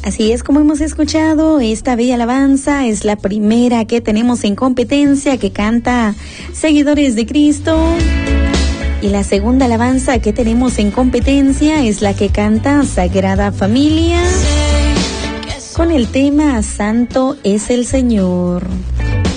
Así es como hemos escuchado, esta bella alabanza es la primera que tenemos en competencia, que canta Seguidores de Cristo. Y la segunda alabanza que tenemos en competencia es la que canta Sagrada Familia, con el tema Santo es el Señor.